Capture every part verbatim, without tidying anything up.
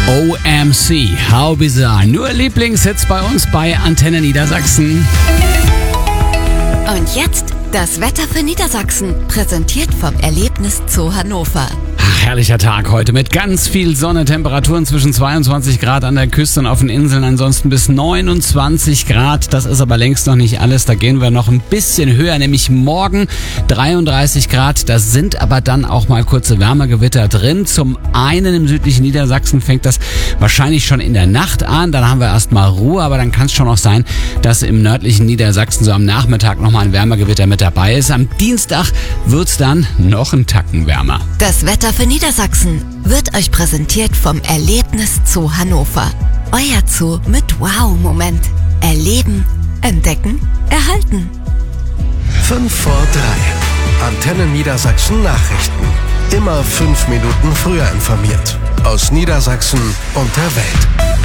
O M C, How Bizarre. Nur Lieblingshits bei uns bei Antenne Niedersachsen. Und jetzt das Wetter für Niedersachsen, präsentiert vom Erlebniszoo Hannover. Ach, herrlicher Tag heute mit ganz viel Sonne, Temperaturen zwischen zweiundzwanzig Grad an der Küste und auf den Inseln, ansonsten bis neunundzwanzig Grad. Das ist aber längst noch nicht alles, da gehen wir noch ein bisschen höher, nämlich morgen dreiunddreißig Grad. Da sind aber dann auch mal kurze Wärmegewitter drin. Zum einen im südlichen Niedersachsen fängt das wahrscheinlich schon in der Nacht an, dann haben wir erstmal Ruhe, aber dann kann es schon auch sein, dass im nördlichen Niedersachsen so am Nachmittag nochmal ein Wärmegewitter mit dabei ist. Am Dienstag wird's dann noch einen Tacken wärmer. Das Wetter für Niedersachsen wird euch präsentiert vom Erlebniszoo Hannover. Euer Zoo mit Wow-Moment. Erleben, entdecken, erhalten. Fünf vor drei. Antenne Niedersachsen Nachrichten. Immer fünf Minuten früher informiert. Aus Niedersachsen und der Welt.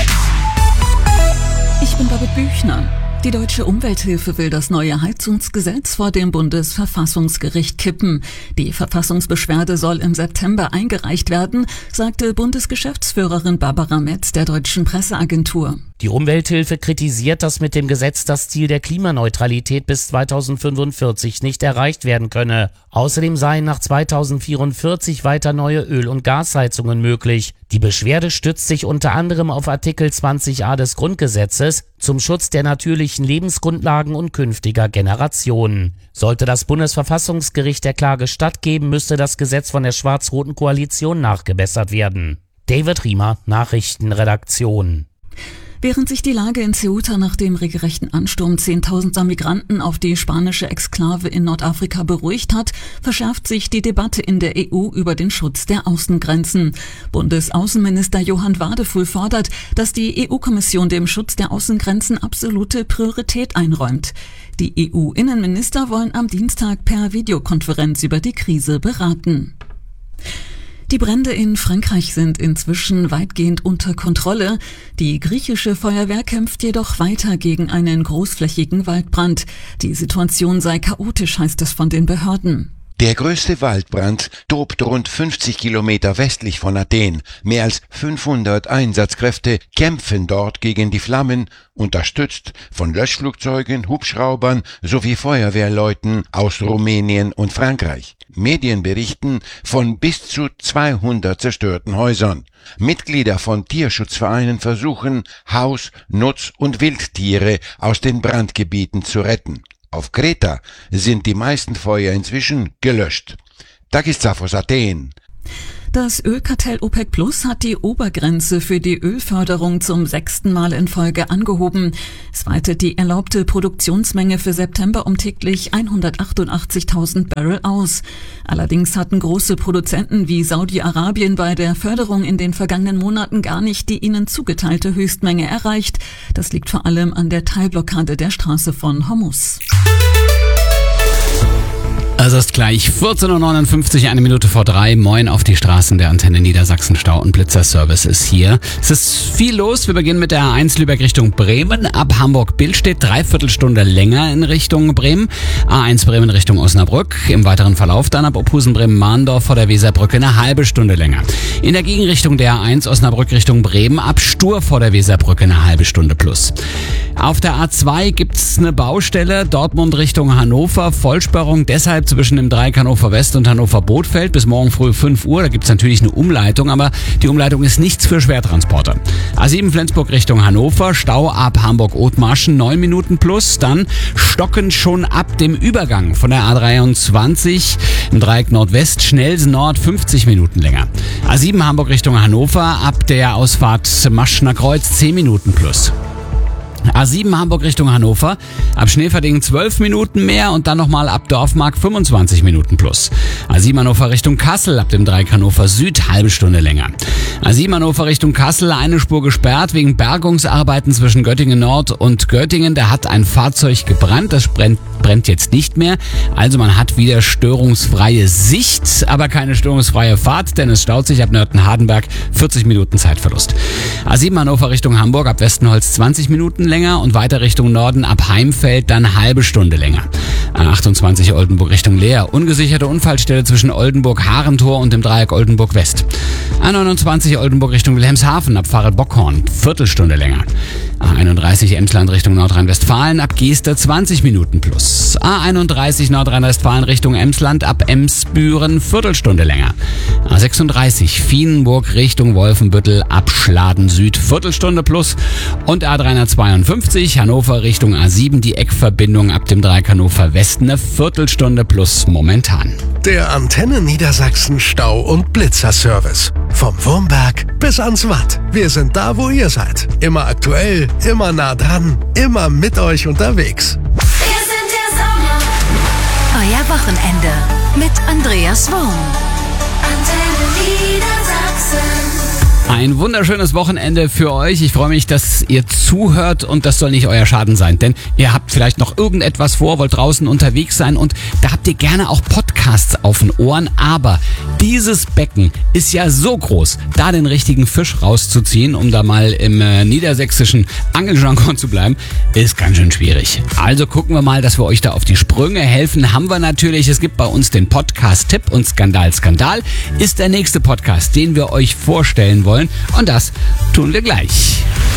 Ich bin David Büchner. Die Deutsche Umwelthilfe will das neue Heizungsgesetz vor dem Bundesverfassungsgericht kippen. Die Verfassungsbeschwerde soll im September eingereicht werden, sagte Bundesgeschäftsführerin Barbara Metz der Deutschen Presseagentur. Die Umwelthilfe kritisiert, dass mit dem Gesetz das Ziel der Klimaneutralität bis zweitausendfünfundvierzig nicht erreicht werden könne. Außerdem seien nach zweitausendvierundvierzig weiter neue Öl- und Gasheizungen möglich. Die Beschwerde stützt sich unter anderem auf Artikel zwanzig a des Grundgesetzes zum Schutz der natürlichen Lebensgrundlagen und künftiger Generationen. Sollte das Bundesverfassungsgericht der Klage stattgeben, müsste das Gesetz von der schwarz-roten Koalition nachgebessert werden. David Riemer, Nachrichtenredaktion. Während sich die Lage in Ceuta nach dem regelrechten Ansturm zehntausender Migranten auf die spanische Exklave in Nordafrika beruhigt hat, verschärft sich die Debatte in der E U über den Schutz der Außengrenzen. Bundesaußenminister Johann Wadefuhl fordert, dass die E U-Kommission dem Schutz der Außengrenzen absolute Priorität einräumt. Die E U-Innenminister wollen am Dienstag per Videokonferenz über die Krise beraten. Die Brände in Frankreich sind inzwischen weitgehend unter Kontrolle. Die griechische Feuerwehr kämpft jedoch weiter gegen einen großflächigen Waldbrand. Die Situation sei chaotisch, heißt es von den Behörden. Der größte Waldbrand tobt rund fünfzig Kilometer westlich von Athen. Mehr als fünfhundert Einsatzkräfte kämpfen dort gegen die Flammen, unterstützt von Löschflugzeugen, Hubschraubern sowie Feuerwehrleuten aus Rumänien und Frankreich. Medien berichten von bis zu zweihundert zerstörten Häusern. Mitglieder von Tierschutzvereinen versuchen, Haus-, Nutz- und Wildtiere aus den Brandgebieten zu retten. Auf Kreta sind die meisten Feuer inzwischen gelöscht. Takis Zaphos, Athen. Das Ölkartell OPEC Plus hat die Obergrenze für die Ölförderung zum sechsten Mal in Folge angehoben. Es weitet die erlaubte Produktionsmenge für September um täglich hundertachtundachtzigtausend Barrel aus. Allerdings hatten große Produzenten wie Saudi-Arabien bei der Förderung in den vergangenen Monaten gar nicht die ihnen zugeteilte Höchstmenge erreicht. Das liegt vor allem an der Teilblockade der Straße von Hormuz. Es ist gleich vierzehn Uhr neunundfünfzig, eine Minute vor drei. Moin auf die Straßen der Antenne Niedersachsen. Stau- und Blitzerservice ist hier. Es ist viel los. Wir beginnen mit der A eins Lübeck Richtung Bremen. Ab Hamburg-Billstedt dreiviertel Stunde länger in Richtung Bremen. A eins Bremen Richtung Osnabrück. Im weiteren Verlauf dann ab Opusen-Bremen-Mahndorf vor der Weserbrücke eine halbe Stunde länger. In der Gegenrichtung der A eins Osnabrück Richtung Bremen ab Stur vor der Weserbrücke eine halbe Stunde plus. Auf der A zwei gibt's eine Baustelle. Dortmund Richtung Hannover. Vollsperrung deshalb zwischen dem Dreieck Hannover West und Hannover Bothfeld bis morgen früh fünf Uhr. Da gibt's natürlich eine Umleitung, aber die Umleitung ist nichts für Schwertransporter. A sieben Flensburg Richtung Hannover, Stau ab Hamburg-Othmarschen, neun Minuten plus. Dann stocken schon ab dem Übergang von der A dreiundzwanzig im Dreieck Nordwest, Schnellsen Nord, fünfzig Minuten länger. A sieben Hamburg Richtung Hannover, ab der Ausfahrt Maschner Kreuz, zehn Minuten plus. A sieben Hamburg Richtung Hannover, ab Schneeverdingen zwölf Minuten mehr und dann nochmal ab Dorfmark fünfundzwanzig Minuten plus. A sieben Hannover Richtung Kassel, ab dem Dreieck Hannover Süd, halbe Stunde länger. A sieben Hannover Richtung Kassel, eine Spur gesperrt wegen Bergungsarbeiten zwischen Göttingen Nord und Göttingen. Da hat ein Fahrzeug gebrannt, das brennt, brennt jetzt nicht mehr. Also man hat wieder störungsfreie Sicht, aber keine störungsfreie Fahrt, denn es staut sich ab Nörten-Hardenberg, vierzig Minuten Zeitverlust. A sieben Hannover Richtung Hamburg, ab Westenholz zwanzig Minuten länger und weiter Richtung Norden ab Heimfeld dann halbe Stunde länger. A achtundzwanzig Oldenburg Richtung Leer. Ungesicherte Unfallstelle zwischen Oldenburg-Harentor und dem Dreieck Oldenburg West. A neunundzwanzig Oldenburg Richtung Wilhelmshaven ab Pfarre-Bockhorn. Viertelstunde länger. A einunddreißig Emsland Richtung Nordrhein-Westfalen ab Geester zwanzig Minuten plus. A einunddreißig Nordrhein-Westfalen Richtung Emsland ab Emsbüren Viertelstunde länger. A sechsunddreißig Vienenburg Richtung Wolfenbüttel ab Schladen Süd Viertelstunde plus. Und A dreihundertzweiundfünfzig Hannover Richtung A sieben die Eckverbindung ab dem Dreieck Hannover West eine Viertelstunde plus momentan. Der Antenne Niedersachsen Stau- und Blitzerservice. Vom Wurmberg bis ans Watt. Wir sind da, wo ihr seid. Immer aktuell, immer nah dran, immer mit euch unterwegs. Wir sind der Sommer. Euer Wochenende mit Andreas Wurm. Antenne Niedersachsen. Ein wunderschönes Wochenende für euch. Ich freue mich, dass ihr zuhört und das soll nicht euer Schaden sein, denn ihr habt vielleicht noch irgendetwas vor, wollt draußen unterwegs sein und da habt ihr gerne auch Podcasts auf den Ohren, aber dieses Becken ist ja so groß, da den richtigen Fisch rauszuziehen, um da mal im äh, niedersächsischen Angeljargon zu bleiben, ist ganz schön schwierig. Also gucken wir mal, dass wir euch da auf die Sprünge helfen. Haben wir natürlich, es gibt bei uns den Podcast-Tipp und Skandal Skandal ist der nächste Podcast, den wir euch vorstellen wollen. Und das tun wir gleich.